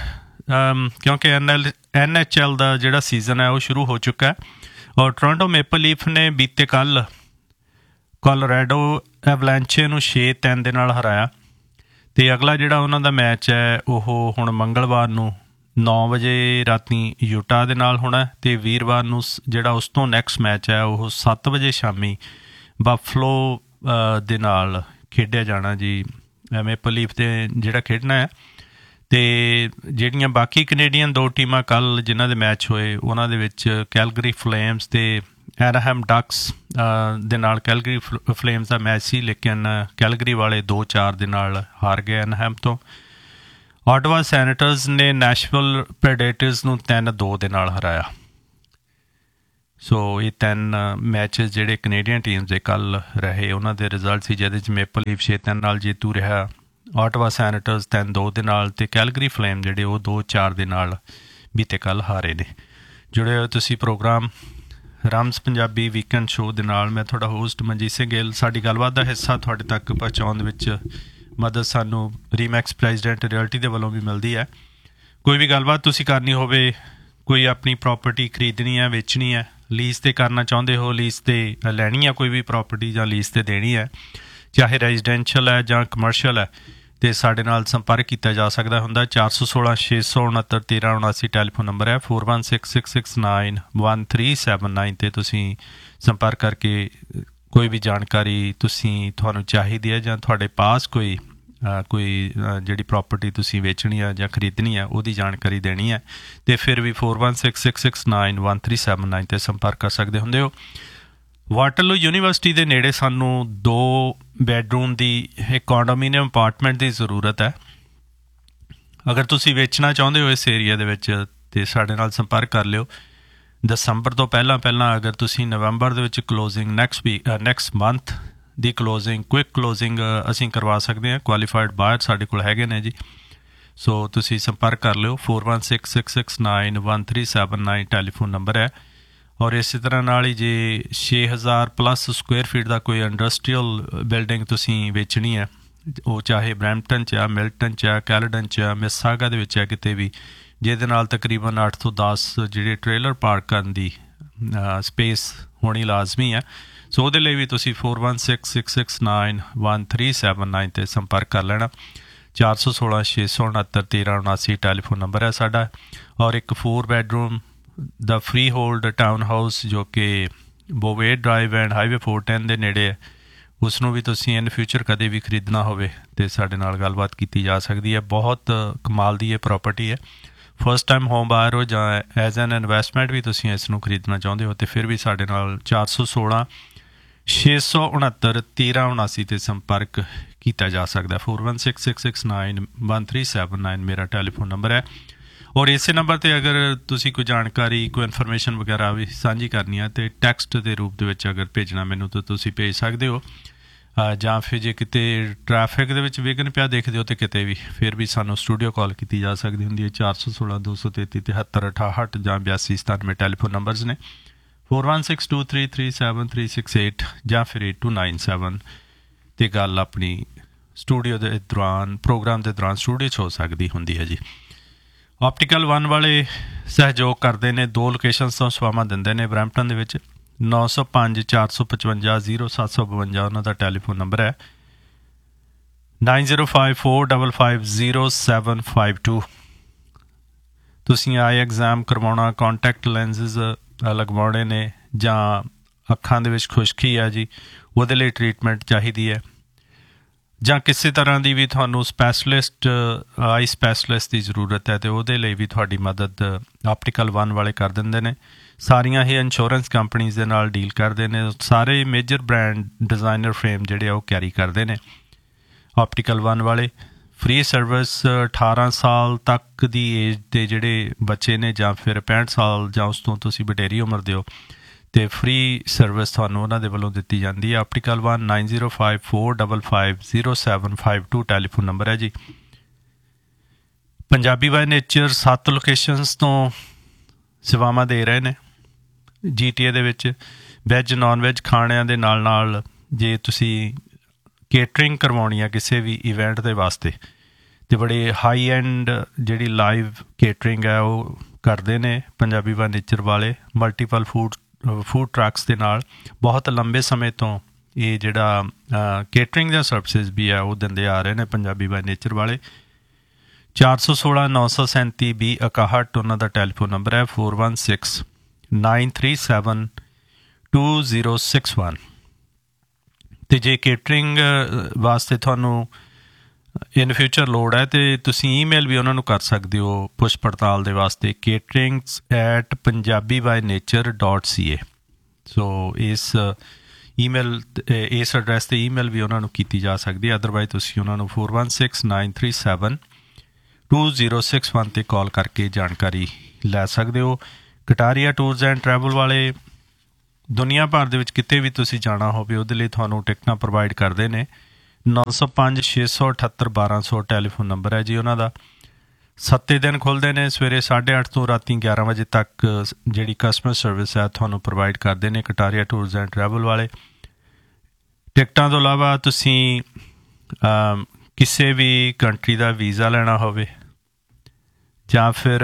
ਕਿਉਂਕਿ N L N H L ਦਾ ਜਿਹੜਾ ਸੀਜ਼ਨ ਹੈ ਉਹ ਸ਼ੁਰੂ ਹੋ ਚੁੱਕਾ ਔਰ ਟੋਰੰਟੋ ਮੈਪਲ ਲੀਫ ਨੇ ਬੀਤੇ ਕੱਲ੍ਹ ਕੋਲੋਰੈਡੋ ਐਵਲੈਂਚੇ ਨੂੰ ਛੇ ਤਿੰਨ ਦੇ ਨਾਲ ਹਰਾਇਆ। ਅਤੇ ਅਗਲਾ ਜਿਹੜਾ ਉਹਨਾਂ ਦਾ ਮੈਚ ਹੈ ਉਹ ਹੁਣ ਮੰਗਲਵਾਰ ਨੂੰ ਨੌ ਵਜੇ ਰਾਤੀ ਯੂਟਾ ਦੇ ਨਾਲ ਹੋਣਾ ਅਤੇ ਵੀਰਵਾਰ ਨੂੰ ਜਿਹੜਾ ਉਸ ਤੋਂ ਨੈਕਸਟ ਮੈਚ ਹੈ ਉਹ ਸੱਤ ਵਜੇ ਸ਼ਾਮੀ ਬਫਲੋ ਦੇ ਨਾਲ ਖੇਡਿਆ ਜਾਣਾ ਜੀ। ਮੈਪਲ ਲੀਫ ਦੇ ਜਿਹੜਾ ਖੇਡਣਾ ਹੈ ਅਤੇ ਜਿਹੜੀਆਂ ਬਾਕੀ ਕੈਨੇਡੀਅਨ ਦੋ ਟੀਮਾਂ ਕੱਲ੍ਹ ਜਿਨ੍ਹਾਂ ਦੇ ਮੈਚ ਹੋਏ ਉਹਨਾਂ ਦੇ ਵਿੱਚ ਕੈਲਗਰੀ ਫਲੇਮਸ ਅਤੇ ਐਨਾਹੈਮ ਡਕਸ ਦੇ ਨਾਲ ਕੈਲਗਰੀ ਫ ਫਲੇਮਸ ਦਾ ਮੈਚ ਸੀ ਲੇਕਿਨ ਕੈਲਗਰੀ ਵਾਲੇ ਦੋ ਚਾਰ ਦੇ ਨਾਲ ਹਾਰ ਗਏ ਐਨਾਹੈਮ ਤੋਂ। ਆਟਵਾ ਸੈਨੇਟਰਸ ਨੇ ਨੈਸ਼ਵਿਲ ਪ੍ਰੈਡੇਟਰਸ ਨੂੰ ਤਿੰਨ ਦੋ ਦੇ ਨਾਲ ਹਰਾਇਆ। ਸੋ ਇਹ ਤਿੰਨ ਮੈਚਿਸ ਜਿਹੜੇ ਕੈਨੇਡੀਅਨ ਟੀਮਸ ਦੇ ਕੱਲ੍ਹ ਰਹੇ ਉਹਨਾਂ ਦੇ ਰਿਜ਼ਲਟ ਸੀ ਜਿਹਦੇ 'ਚ ਮੈਪਲ ਲੀਫ ਛੇ ਤਿੰਨ ਨਾਲ ਜੇਤੂ ਰਿਹਾ, ਆਟਵਾ ਸੈਨੇਟਰਸ ਤਿੰਨ ਦੋ ਦੇ ਨਾਲ ਅਤੇ ਕੈਲਗਰੀ ਫਲੇਮ ਜਿਹੜੇ ਉਹ ਦੋ ਚਾਰ ਦੇ ਨਾਲ ਬੀਤੇ ਕੱਲ੍ਹ ਹਾਰੇ ਨੇ। ਜੁੜੇ ਹੋਏ ਤੁਸੀਂ ਪ੍ਰੋਗਰਾਮ ਰਮਜ਼ ਪੰਜਾਬੀ ਵੀਕਐਂਡ ਸ਼ੋਅ ਦੇ ਨਾਲ। ਮੈਂ ਤੁਹਾਡਾ ਹੋਸਟ ਮਨਜੀਤ ਸਿੰਘ ਗਿੱਲ। ਸਾਡੀ ਗੱਲਬਾਤ ਦਾ ਹਿੱਸਾ ਤੁਹਾਡੇ ਤੱਕ ਪਹੁੰਚਾਉਣ ਦੇ ਵਿੱਚ ਮਦਦ ਸਾਨੂੰ ਰੀਮੈਕਸ ਪ੍ਰੈਜ਼ੀਡੈਂਟ ਰਿਅਲਟੀ ਦੇ ਵੱਲੋਂ ਵੀ ਮਿਲਦੀ ਹੈ। ਕੋਈ ਵੀ ਗੱਲਬਾਤ ਤੁਸੀਂ ਕਰਨੀ ਹੋਵੇ, ਕੋਈ ਆਪਣੀ ਪ੍ਰੋਪਰਟੀ ਖਰੀਦਣੀ ਹੈ, ਵੇਚਣੀ ਹੈ, ਲੀਜ਼ 'ਤੇ ਕਰਨਾ ਚਾਹੁੰਦੇ ਹੋ, ਲੀਜ਼ 'ਤੇ ਲੈਣੀ ਹੈ ਕੋਈ ਵੀ ਪ੍ਰੋਪਰਟੀ ਜਾਂ ਲੀਜ਼ 'ਤੇ ਦੇਣੀ ਹੈ, ਚਾਹੇ ਰੈਜ਼ੀਡੈਂਸ਼ੀਅਲ ਹੈ ਜਾਂ ਕਮਰਸ਼ੀਅਲ ਹੈ, ਤੇ ਸਾਡੇ ਨਾਲ ਸੰਪਰਕ ਕੀਤਾ ਜਾ ਸਕਦਾ ਹੁੰਦਾ। ਚਾਰ ਸੌ ਸੋਲਾਂ ਛੇ ਸੌ ਉਣਹੱਤਰ ਤੇਰਾਂ ਉਣਾਸੀ ਟੈਲੀਫੋਨ ਨੰਬਰ ਹੈ। Four one six six six nine one three seven nine 'ਤੇ ਤੁਸੀਂ ਸੰਪਰਕ ਕਰਕੇ ਕੋਈ ਵੀ ਜਾਣਕਾਰੀ ਤੁਸੀਂ ਤੁਹਾਨੂੰ ਚਾਹੀਦੀ ਹੈ ਜਾਂ ਤੁਹਾਡੇ ਪਾਸ ਕੋਈ ਕੋਈ ਜਿਹੜੀ ਪ੍ਰੋਪਰਟੀ ਤੁਸੀਂ ਵੇਚਣੀ ਆ ਜਾਂ ਖਰੀਦਣੀ ਆ ਉਹਦੀ ਜਾਣਕਾਰੀ ਦੇਣੀ ਹੈ ਅਤੇ ਫਿਰ ਵੀ four one six six six nine one three seven nine 'ਤੇ ਸੰਪਰਕ ਕਰ ਸਕਦੇ ਹੁੰਦੇ ਹੋ। ਵਾਟਰਲੂ ਯੂਨੀਵਰਸਿਟੀ ਦੇ ਨੇੜੇ ਸਾਨੂੰ ਦੋ ਬੈਡਰੂਮ ਦੀ ਇੱਕ ਕੌਂਡੋਮੀਨੀਅਮ ਅਪਾਰਟਮੈਂਟ ਦੀ ਜ਼ਰੂਰਤ ਹੈ। ਅਗਰ ਤੁਸੀਂ ਵੇਚਣਾ ਚਾਹੁੰਦੇ ਹੋ ਇਸ ਏਰੀਆ ਦੇ ਵਿੱਚ ਤਾਂ ਸਾਡੇ ਨਾਲ ਸੰਪਰਕ ਕਰ ਲਿਓ। ਦਸੰਬਰ ਤੋਂ ਪਹਿਲਾਂ ਪਹਿਲਾਂ ਅਗਰ ਤੁਸੀਂ ਨਵੰਬਰ ਦੇ ਵਿੱਚ closing next week next month ਦੀ ਕਲੋਜ਼ਿੰਗ ਕੁਇਕ ਕਲੋਜ਼ਿੰਗ ਅਸੀਂ ਕਰਵਾ ਸਕਦੇ ਹਾਂ। ਕੁਆਲੀਫਾਈਡ ਬਾਇਰ ਸਾਡੇ ਕੋਲ ਹੈਗੇ ਨੇ ਜੀ। ਸੋ ਤੁਸੀਂ ਸੰਪਰਕ ਕਰ ਲਿਓ। Four one six six six nine one three seven nine telephone number ਹੈ। ਔਰ ਇਸੇ ਤਰ੍ਹਾਂ ਨਾਲ ਹੀ ਜੇ ਛੇ ਹਜ਼ਾਰ ਪਲੱਸ ਸਕੁਏਅਰ ਫੀਟ ਦਾ ਕੋਈ ਇੰਡਸਟਰੀਅਲ ਬਿਲਡਿੰਗ ਤੁਸੀਂ ਵੇਚਣੀ ਹੈ, ਉਹ ਚਾਹੇ ਬਰੈਂਪਟਨ 'ਚ ਆ, ਮਿਲਟਨ 'ਚ ਆ, ਕੈਲਡਨ 'ਚ ਆ, ਮਿਸਾਗਾ ਦੇ ਵਿੱਚ ਹੈ, ਕਿਤੇ ਵੀ, ਜਿਹਦੇ ਨਾਲ ਤਕਰੀਬਨ ਅੱਠ ਤੋਂ ਦਸ ਜਿਹੜੇ ਟ੍ਰੇਲਰ ਪਾਰਕ ਕਰਨ ਦੀ ਸਪੇਸ ਹੋਣੀ ਲਾਜ਼ਮੀ ਹੈ। ਸੋ ਉਹਦੇ ਲਈ ਵੀ ਤੁਸੀਂ four one six six six nine one three seven nine 'ਤੇ ਸੰਪਰਕ ਕਰ ਲੈਣਾ। ਚਾਰ ਸੌ ਸੋਲਾਂ ਛੇ ਸੌ ਉਣਹੱਤਰ ਤੇਰਾਂ ਉਣਾਸੀ ਟੈਲੀਫੋਨ ਨੰਬਰ ਹੈ ਸਾਡਾ। ਔਰ ਇੱਕ ਫੋਰ ਬੈਡਰੂਮ ਦਾ ਫਰੀ ਹੋਲਡ ਟਾਊਨ ਹਾਊਸ ਜੋ ਕਿ ਬੋਵੇ drive and highway four ten ਦੇ ਨੇੜੇ ਹੈ, ਉਸ ਨੂੰ ਵੀ ਤੁਸੀਂ ਇਨ ਫਿਊਚਰ ਕਦੇ ਵੀ ਖਰੀਦਣਾ ਹੋਵੇ ਅਤੇ ਸਾਡੇ ਨਾਲ ਗੱਲਬਾਤ ਕੀਤੀ ਜਾ ਸਕਦੀ ਹੈ। ਬਹੁਤ ਕਮਾਲ ਦੀ ਇਹ ਪ੍ਰੋਪਰਟੀ ਹੈ। ਫਸਟ ਟਾਈਮ ਹੋਮ ਬਾਇਰ ਹੋ ਜਾਂ ਐਜ਼ ਐਨ ਇਨਵੈਸਟਮੈਂਟ ਵੀ ਤੁਸੀਂ ਇਸ ਨੂੰ ਖਰੀਦਣਾ ਚਾਹੁੰਦੇ ਹੋ ਅਤੇ ਫਿਰ ਵੀ ਸਾਡੇ ਨਾਲ ਚਾਰ ਸੌ ਸੋਲਾਂ ਛੇ ਸੌ ਉਣਹੱਤਰ ਤੇਰਾਂ ਉਣਾਸੀ 'ਤੇ ਸੰਪਰਕ ਕੀਤਾ ਜਾ ਸਕਦਾ। Four one six six six nine one three seven nine ਮੇਰਾ ਟੈਲੀਫੋਨ ਨੰਬਰ ਹੈ। ਔਰ ਇਸੇ ਨੰਬਰ 'ਤੇ ਅਗਰ ਤੁਸੀਂ ਕੋਈ ਜਾਣਕਾਰੀ ਕੋਈ ਇਨਫੋਰਮੇਸ਼ਨ ਵਗੈਰਾ ਵੀ ਸਾਂਝੀ ਕਰਨੀ ਹੈ ਅਤੇ ਟੈਕਸਟ ਦੇ ਰੂਪ ਦੇ ਵਿੱਚ ਅਗਰ ਭੇਜਣਾ ਮੈਨੂੰ ਤਾਂ ਤੁਸੀਂ ਭੇਜ ਸਕਦੇ ਹੋ। ਜਾਂ ਫਿਰ ਜੇ ਕਿਤੇ ਟਰੈਫਿਕ ਦੇ ਵਿੱਚ ਵਿਘਨ ਪਿਆ ਦੇਖਦੇ ਹੋ ਅਤੇ ਕਿਤੇ ਵੀ ਫਿਰ ਵੀ ਸਾਨੂੰ ਸਟੂਡੀਓ ਕਾਲ ਕੀਤੀ ਜਾ ਸਕਦੀ ਹੁੰਦੀ ਹੈ। ਚਾਰ ਸੌ ਸੋਲਾਂ ਦੋ ਸੌ ਤੇਤੀ ਤਿਹੱਤਰ ਅਠਾਹਠ ਜਾਂ ਬਿਆਸੀ ਸਤਾਨਵੇਂ ਟੈਲੀਫੋਨ ਨੰਬਰਸ ਨੇ। Four one six two three three seven three six eight ਜਾਂ ਫਿਰ ਏਟ ਟੂ ਨਾਈਨ ਸੈਵਨ 'ਤੇ ਗੱਲ ਆਪਣੀ ਸਟੂਡੀਓ ਦੇ ਦੌਰਾਨ ਪ੍ਰੋਗਰਾਮ ਦੇ ਦੌਰਾਨ ਸਟੂਡੀਓ 'ਚ ਹੋ ਸਕਦੀ ਹੁੰਦੀ ਹੈ ਜੀ। ਆਪਟੀਕਲ ਵਨ ਵਾਲੇ ਸਹਿਯੋਗ ਕਰਦੇ ਨੇ, ਦੋ ਲੋਕੇਸ਼ਨਸ ਤੋਂ ਸੇਵਾਵਾਂ ਦਿੰਦੇ ਨੇ। ਬਰੈਂਪਟਨ ਦੇ ਵਿੱਚ ਨੌ ਸੌ ਪੰਜ ਚਾਰ ਸੌ ਪਚਵੰਜਾ ਜ਼ੀਰੋ ਸੱਤ ਸੌ ਬਵੰਜਾ ਉਹਨਾਂ ਦਾ ਟੈਲੀਫੋਨ ਨੰਬਰ ਹੈ। Nine zero five four double five zero seven five to. ਤੁਸੀਂ ਆਈ ਐਗਜ਼ਾਮ ਕਰਵਾਉਣਾ, ਕੌਂਟੈਕਟ ਲੈਂਸਿਸ ਲਗਵਾਉਣੇ ਨੇ ਜਾਂ ਅੱਖਾਂ ਦੇ ਵਿੱਚ ਖੁਸ਼ਕੀ ਆ ਜੀ, ਉਹਦੇ ਲਈ ਟਰੀਟਮੈਂਟ ਚਾਹੀਦੀ ਹੈ, ਜਾਂ ਕਿਸੇ ਤਰ੍ਹਾਂ ਦੀ ਵੀ ਤੁਹਾਨੂੰ ਸਪੈਸ਼ਲਿਸਟ ਆਈ ਸਪੈਸ਼ਲਿਸਟ ਦੀ ਜ਼ਰੂਰਤ ਹੈ ਅਤੇ ਉਹਦੇ ਲਈ ਵੀ ਤੁਹਾਡੀ ਮਦਦ ਆਪਟੀਕਲ ਵਨ ਵਾਲੇ ਕਰ ਦਿੰਦੇ ਨੇ। ਸਾਰੀਆਂ ਹੀ ਇੰਸ਼ੋਰੈਂਸ ਕੰਪਨੀਜ਼ ਦੇ ਨਾਲ ਡੀਲ ਕਰਦੇ ਨੇ। ਸਾਰੇ ਮੇਜਰ ਬ੍ਰਾਂਡ ਡਿਜ਼ਾਈਨਰ ਫਰੇਮ ਜਿਹੜੇ ਆ ਉਹ ਕੈਰੀ ਕਰਦੇ ਨੇ ਆਪਟੀਕਲ ਵਨ ਵਾਲੇ। ਫ੍ਰੀ ਸਰਵਿਸ ਅਠਾਰਾਂ ਸਾਲ ਤੱਕ ਦੀ ਏਜ ਦੇ ਜਿਹੜੇ ਬੱਚੇ ਨੇ ਜਾਂ ਫਿਰ ਪੈਂਹਠ ਸਾਲ ਜਾਂ ਉਸ ਤੋਂ ਤੁਸੀਂ ਵਡੇਰੀ ਉਮਰ ਦੇ ਹੋ ਅਤੇ ਫ੍ਰੀ ਸਰਵਿਸ ਤੁਹਾਨੂੰ ਉਹਨਾਂ ਦੇ ਵੱਲੋਂ ਦਿੱਤੀ ਜਾਂਦੀ ਹੈ। Optical one nine zero five four double five zero seven five to telephone number ਹੈ ਜੀ। ਪੰਜਾਬੀ ਬਾਏ ਨੇਚਰ ਸੱਤ ਲੋਕੇਸ਼ਨਸ ਤੋਂ ਸੇਵਾਵਾਂ ਦੇ ਰਹੇ ਨੇ ਜੀ ਟੀ ਏ ਦੇ ਵਿੱਚ। ਵੈੱਜ ਨੋਨ ਵੈੱਜ ਖਾਣਿਆਂ ਦੇ ਨਾਲ ਨਾਲ ਜੇ ਤੁਸੀਂ ਕੇਟਰਿੰਗ ਕਰਵਾਉਣੀ ਆ ਕਿਸੇ ਵੀ ਇਵੈਂਟ ਦੇ ਵਾਸਤੇ ਅਤੇ ਬੜੇ ਹਾਈ ਐਂਡ ਜਿਹੜੀ ਲਾਈਵ ਕੇਟਰਿੰਗ ਹੈ ਉਹ ਕਰਦੇ ਨੇ ਪੰਜਾਬੀ ਬਾਏ ਨੇਚਰ ਵਾਲੇ। ਮਲਟੀਪਲ ਫੂਡ ਫੂਡ ਟਰੱਕਸ ਦੇ ਨਾਲ ਬਹੁਤ ਲੰਬੇ ਸਮੇਂ ਤੋਂ ਇਹ ਜਿਹੜਾ ਕੇਟਰਿੰਗ ਦੀਆਂ ਸਰਵਿਸਿਜ਼ ਵੀ ਆ ਉਹ ਦਿੰਦੇ ਆ ਰਹੇ ਨੇ ਪੰਜਾਬੀ ਬਾਏ ਨੇਚਰ ਵਾਲੇ। ਚਾਰ ਸੌ ਸੋਲਾਂ ਨੌ ਸੌ ਸੈਂਤੀ ਵੀਹ ਇਕਾਹਠ ਉਹਨਾਂ ਦਾ ਟੈਲੀਫੋਨ ਨੰਬਰ ਹੈ। Four one six nine three seven two zero six one. ਅਤੇ ਜੇ ਕੇਟਰਿੰਗ ਵਾਸਤੇ ਤੁਹਾਨੂੰ ਇਨ ਫਿਊਚਰ ਲੋੜ ਹੈ ਅਤੇ ਤੁਸੀਂ ਈਮੇਲ ਵੀ ਉਹਨਾਂ ਨੂੰ ਕਰ ਸਕਦੇ ਹੋ ਪੁੱਛ ਪੜਤਾਲ ਦੇ ਵਾਸਤੇ, ਕੇਟਰਿੰਗਸ at Punjabi by nature dot ਸੀ ਏ। ਸੋ ਇਸ ਈਮੇਲ ਇਸ ਐਡਰੈਸ 'ਤੇ ਈਮੇਲ ਵੀ ਉਹਨਾਂ ਨੂੰ ਕੀਤੀ ਜਾ ਸਕਦੀ ਹੈ। ਅਦਰਵਾਈਜ਼ ਤੁਸੀਂ ਉਹਨਾਂ ਨੂੰ four one six nine three seven two zero six one 'ਤੇ ਕਾਲ ਕਰਕੇ ਜਾਣਕਾਰੀ ਲੈ ਸਕਦੇ ਹੋ। ਕਟਾਰੀਆ ਟੂਰਸ ਐਂਡ ਟਰੈਵਲ ਵਾਲੇ ਦੁਨੀਆ ਭਰ ਦੇ ਵਿੱਚ ਕਿਤੇ ਵੀ ਤੁਸੀਂ ਜਾਣਾ ਹੋਵੇ ਉਹਦੇ ਲਈ ਤੁਹਾਨੂੰ ਟਿਕਟਾਂ ਪ੍ਰੋਵਾਈਡ ਕਰਦੇ ਨੇ। ਨੌ ਸੌ ਪੰਜ ਛੇ ਸੌ ਅਠੱਤਰ ਬਾਰਾਂ ਸੌ ਟੈਲੀਫੋਨ ਨੰਬਰ ਹੈ ਜੀ ਉਹਨਾਂ ਦਾ। ਸੱਤੇ ਦਿਨ ਖੁੱਲ੍ਹਦੇ ਨੇ, ਸਵੇਰੇ ਸਾਢੇ ਅੱਠ ਤੋਂ ਰਾਤੀ ਗਿਆਰਾਂ ਵਜੇ ਤੱਕ ਜਿਹੜੀ ਕਸਟਮਰ ਸਰਵਿਸ ਹੈ ਤੁਹਾਨੂੰ ਪ੍ਰੋਵਾਈਡ ਕਰਦੇ ਨੇ ਕਟਾਰੀਆ ਟੂਰਸ ਐਂਡ ਟਰੈਵਲ ਵਾਲੇ। ਟਿਕਟਾਂ ਤੋਂ ਇਲਾਵਾ ਤੁਸੀਂ ਕਿਸੇ ਵੀ ਕੰਟਰੀ ਦਾ ਵੀਜ਼ਾ ਲੈਣਾ ਹੋਵੇ ਜਾਂ ਫਿਰ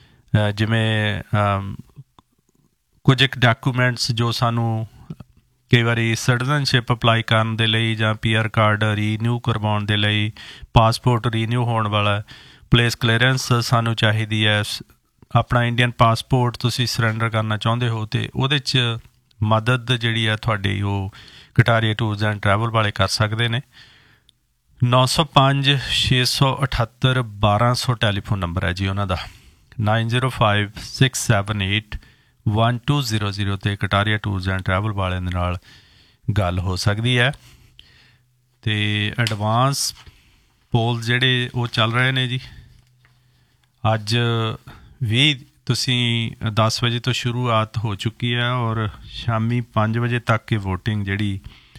ਜਿਵੇਂ ਕੁਝ ਇੱਕ ਡਾਕੂਮੈਂਟਸ ਜੋ ਸਾਨੂੰ ਕਈ ਵਾਰੀ ਸਿਟੀਜ਼ਨਸ਼ਿਪ ਅਪਲਾਈ ਕਰਨ ਦੇ ਲਈ ਜਾਂ ਪੀ ਆਰ ਕਾਰਡ ਰੀਨਿਊ ਕਰਵਾਉਣ ਦੇ ਲਈ, ਪਾਸਪੋਰਟ ਰੀਨਿਊ ਹੋਣ ਵਾਲਾ, ਪੁਲਿਸ ਕਲੀਅਰੈਂਸ ਸਾਨੂੰ ਚਾਹੀਦੀ ਹੈ, ਆਪਣਾ ਇੰਡੀਅਨ ਪਾਸਪੋਰਟ ਤੁਸੀਂ ਸਰੈਂਡਰ ਕਰਨਾ ਚਾਹੁੰਦੇ ਹੋ, ਅਤੇ ਉਹਦੇ 'ਚ ਮਦਦ ਜਿਹੜੀ ਆ ਤੁਹਾਡੀ ਉਹ ਕਟਾਰੀਆ ਟੂਰਸ ਐਂਡ ਟਰੈਵਲ ਵਾਲੇ ਕਰ ਸਕਦੇ ਨੇ। ਨੌ ਸੌ ਪੰਜ ਛੇ ਸੌ ਅਠੱਤਰ ਬਾਰਾਂ ਸੌ ਟੈਲੀਫੋਨ ਨੰਬਰ ਹੈ ਜੀ ਉਹਨਾਂ ਦਾ। Nine zero five six seven eight one two zero zero 'ਤੇ ਕਟਾਰੀਆ ਟੂਰਸ ਐਂਡ ਟਰੈਵਲ ਵਾਲਿਆਂ ਦੇ ਨਾਲ ਗੱਲ ਹੋ ਸਕਦੀ ਹੈ। ਅਤੇ ਐਡਵਾਂਸ ਪੋਲ ਜਿਹੜੇ ਉਹ ਚੱਲ ਰਹੇ ਨੇ ਜੀ, ਅੱਜ ਵੀ ਤੁਸੀਂ ਦਸ ਵਜੇ ਤੋਂ ਸ਼ੁਰੂਆਤ ਹੋ ਚੁੱਕੀ ਹੈ ਔਰ ਸ਼ਾਮੀ ਪੰਜ ਵਜੇ ਤੱਕ ਇਹ ਵੋਟਿੰਗ ਜਿਹੜੀ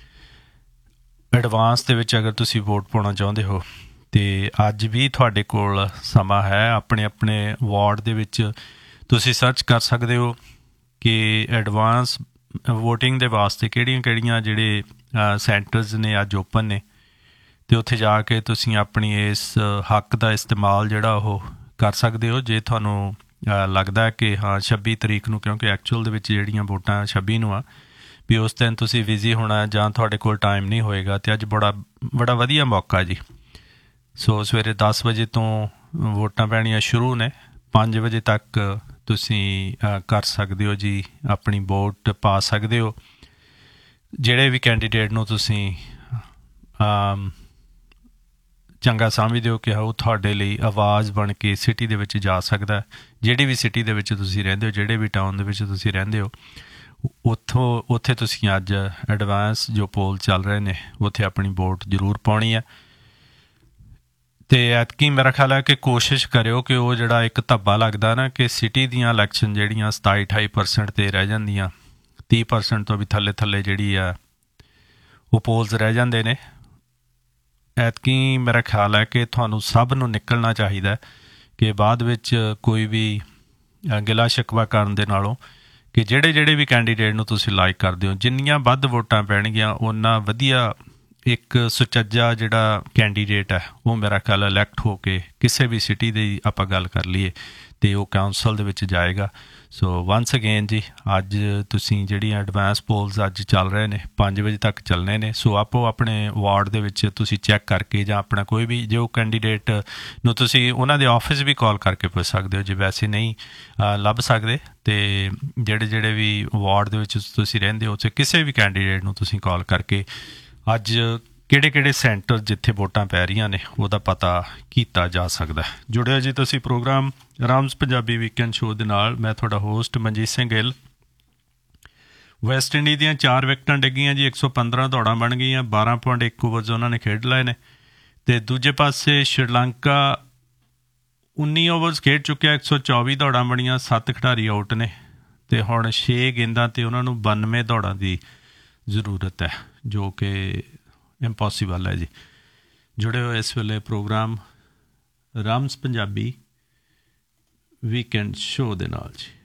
ਐਡਵਾਂਸ ਦੇ ਵਿੱਚ ਅਗਰ ਤੁਸੀਂ ਵੋਟ ਪਾਉਣਾ ਚਾਹੁੰਦੇ ਹੋ ਅਤੇ ਅੱਜ ਵੀ ਤੁਹਾਡੇ ਕੋਲ ਸਮਾਂ ਹੈ। ਆਪਣੇ ਆਪਣੇ ਵਾਰਡ ਦੇ ਵਿੱਚ ਤੁਸੀਂ ਸਰਚ ਕਰ ਸਕਦੇ ਹੋ ਕਿ ਐਡਵਾਂਸ ਵੋਟਿੰਗ ਦੇ ਵਾਸਤੇ ਕਿਹੜੀਆਂ ਕਿਹੜੀਆਂ ਜਿਹੜੇ ਸੈਂਟਰਸ ਨੇ ਅੱਜ ਓਪਨ ਨੇ, ਅਤੇ ਉੱਥੇ ਜਾ ਕੇ ਤੁਸੀਂ ਆਪਣੀ ਇਸ ਹੱਕ ਦਾ ਇਸਤੇਮਾਲ ਜਿਹੜਾ ਉਹ ਕਰ ਸਕਦੇ ਹੋ। ਜੇ ਤੁਹਾਨੂੰ ਲੱਗਦਾ ਕਿ ਹਾਂ ਛੱਬੀ ਤਰੀਕ ਨੂੰ, ਕਿਉਂਕਿ ਐਕਚੁਅਲ ਦੇ ਵਿੱਚ ਜਿਹੜੀਆਂ ਵੋਟਾਂ ਛੱਬੀ ਨੂੰ ਆ, ਵੀ ਉਸ ਦਿਨ ਤੁਸੀਂ ਬਿਜ਼ੀ ਹੋਣਾ ਜਾਂ ਤੁਹਾਡੇ ਕੋਲ ਟਾਈਮ ਨਹੀਂ ਹੋਏਗਾ, ਅਤੇ ਅੱਜ ਬੜਾ ਬੜਾ ਵਧੀਆ ਮੌਕਾ ਜੀ। ਸੋ ਸਵੇਰੇ ਦਸ ਵਜੇ ਤੋਂ ਵੋਟਾਂ ਪੈਣੀਆਂ ਸ਼ੁਰੂ ਨੇ, ਪੰਜ ਵਜੇ ਤੱਕ ਤੁਸੀਂ ਕਰ ਸਕਦੇ ਹੋ ਜੀ, ਆਪਣੀ ਵੋਟ ਪਾ ਸਕਦੇ ਹੋ। ਜਿਹੜੇ ਵੀ ਕੈਂਡੀਡੇਟ ਨੂੰ ਤੁਸੀਂ ਚੰਗਾ ਸਮਝਦੇ ਹੋ ਕਿ ਉਹ ਤੁਹਾਡੇ ਲਈ ਆਵਾਜ਼ ਬਣ ਕੇ ਸਿਟੀ ਦੇ ਵਿੱਚ ਜਾ ਸਕਦਾ, ਜਿਹੜੀ ਵੀ ਸਿਟੀ ਦੇ ਵਿੱਚ ਤੁਸੀਂ ਰਹਿੰਦੇ ਹੋ, ਜਿਹੜੇ ਵੀ ਟਾਊਨ ਦੇ ਵਿੱਚ ਤੁਸੀਂ ਰਹਿੰਦੇ ਹੋ, ਉੱਥੋਂ ਉੱਥੇ ਤੁਸੀਂ ਅੱਜ ਐਡਵਾਂਸ ਜੋ ਪੋਲ ਚੱਲ ਰਹੇ ਨੇ ਉੱਥੇ ਆਪਣੀ ਵੋਟ ਜ਼ਰੂਰ ਪਾਉਣੀ ਹੈ। ਅਤੇ ਐਤਕੀ ਮੇਰਾ ਖਿਆਲ ਹੈ ਕਿ ਕੋਸ਼ਿਸ਼ ਕਰਿਓ ਕਿ ਉਹ ਜਿਹੜਾ ਇੱਕ ਧੱਬਾ ਲੱਗਦਾ ਨਾ ਕਿ ਸਿਟੀ ਦੀਆਂ ਇਲੈਕਸ਼ਨ ਜਿਹੜੀਆਂ ਸਤਾਈ ਅਠਾਈ ਪਰਸੈਂਟ 'ਤੇ ਰਹਿ ਜਾਂਦੀਆਂ, ਤੀਹ ਪਰਸੈਂਟ ਤੋਂ ਵੀ ਥੱਲੇ ਥੱਲੇ ਜਿਹੜੀ ਆ ਉਹ ਪੋਲਸ ਰਹਿ ਜਾਂਦੇ ਨੇ, ਐਤਕੀ ਮੇਰਾ ਖਿਆਲ ਹੈ ਕਿ ਤੁਹਾਨੂੰ ਸਭ ਨੂੰ ਨਿਕਲਣਾ ਚਾਹੀਦਾ ਕਿ ਬਾਅਦ ਵਿੱਚ ਕੋਈ ਵੀ ਗਿਲਾ ਸ਼ਿਕਵਾ ਕਰਨ ਦੇ ਨਾਲੋਂ ਕਿ ਜਿਹੜੇ ਜਿਹੜੇ ਵੀ ਕੈਂਡੀਡੇਟ ਨੂੰ ਤੁਸੀਂ ਲਾਈਕ ਕਰਦੇ ਹੋ, ਜਿੰਨੀਆਂ ਵੱਧ ਵੋਟਾਂ ਪੈਣਗੀਆਂ ਓਨਾ ਵਧੀਆ ਇੱਕ ਸੁਚੱਜਾ ਜਿਹੜਾ ਕੈਂਡੀਡੇਟ ਹੈ ਉਹ ਮੇਰਾ ਖਿਆਲ ਇਲੈਕਟ ਹੋ ਕੇ ਕਿਸੇ ਵੀ ਸਿਟੀ ਦੀ ਆਪਾਂ ਗੱਲ ਕਰ ਲਈਏ ਅਤੇ ਉਹ ਕਾਊਂਸਲ ਦੇ ਵਿੱਚ ਜਾਏਗਾ। ਸੋ ਵੰਸ ਅਗੇਨ ਜੀ, ਅੱਜ ਤੁਸੀਂ ਜਿਹੜੀਆਂ ਐਡਵਾਂਸ ਪੋਲਸ ਅੱਜ ਚੱਲ ਰਹੇ ਨੇ ਪੰਜ ਵਜੇ ਤੱਕ ਚੱਲਣੇ ਨੇ। ਸੋ ਆਪੋ ਆਪਣੇ ਵਾਰਡ ਦੇ ਵਿੱਚ ਤੁਸੀਂ ਚੈੱਕ ਕਰਕੇ ਜਾਂ ਆਪਣਾ ਕੋਈ ਵੀ ਜੋ ਕੈਂਡੀਡੇਟ ਨੂੰ ਤੁਸੀਂ ਉਹਨਾਂ ਦੇ ਆਫਿਸ ਵੀ ਕਾਲ ਕਰਕੇ ਪੁੱਛ ਸਕਦੇ ਹੋ ਜੇ ਵੈਸੇ ਨਹੀਂ ਲੱਭ ਸਕਦੇ, ਅਤੇ ਜਿਹੜੇ ਜਿਹੜੇ ਵੀ ਵਾਰਡ ਦੇ ਵਿੱਚ ਤੁਸੀਂ ਰਹਿੰਦੇ ਹੋ ਉੱਥੇ ਕਿਸੇ ਵੀ ਕੈਂਡੀਡੇਟ ਨੂੰ ਤੁਸੀਂ ਕਾਲ ਕਰਕੇ ਅੱਜ ਕਿਹੜੇ ਕਿਹੜੇ ਸੈਂਟਰ ਜਿੱਥੇ ਵੋਟਾਂ ਪੈ ਰਹੀਆਂ ਨੇ ਉਹਦਾ ਪਤਾ ਕੀਤਾ ਜਾ ਸਕਦਾ। ਜੁੜਿਆ ਜੀ ਤੁਸੀਂ ਪ੍ਰੋਗਰਾਮ ਰਾਮਸ ਪੰਜਾਬੀ ਵੀਕਐਂਡ ਸ਼ੋਅ ਦੇ ਨਾਲ। ਮੈਂ ਤੁਹਾਡਾ host Manjeet Singh Gill. West Indies ਦੀਆਂ ਚਾਰ ਵਿਕਟਾਂ ਡਿੱਗੀਆਂ ਜੀ, ਇੱਕ ਸੌ ਪੰਦਰਾਂ ਦੌੜਾਂ ਬਣ ਗਈਆਂ, ਬਾਰਾਂ ਪੁਆਇੰਟ ਇੱਕ ਓਵਰਸ ਉਹਨਾਂ ਨੇ ਖੇਡ ਲਏ ਨੇ। ਅਤੇ ਦੂਜੇ ਪਾਸੇ ਸ਼੍ਰੀਲੰਕਾ ਉੱਨੀ ਓਵਰਸ ਖੇਡ ਚੁੱਕਿਆ, ਇੱਕ ਸੌ ਚੌਵੀ ਦੌੜਾਂ ਬਣੀਆਂ, ਸੱਤ ਖਿਡਾਰੀ ਆਊਟ ਨੇ, ਅਤੇ ਹੁਣ ਛੇ ਗੇਂਦਾਂ 'ਤੇ ਉਹਨਾਂ ਨੂੰ ਬਾਨਵੇਂ ਦੌੜਾਂ ਦੀ ਜ਼ਰੂਰਤ ਹੈ, ਜੋ ਕਿ ਇੰਪੋਸੀਬਲ ਹੈ ਜੀ। ਜੁੜੇ ਹੋਏ ਇਸ ਵੇਲੇ ਪ੍ਰੋਗਰਾਮ ਰਾਮਸ ਪੰਜਾਬੀ ਵੀਕਐਂਡ ਸ਼ੋਅ ਦੇ ਨਾਲ ਜੀ।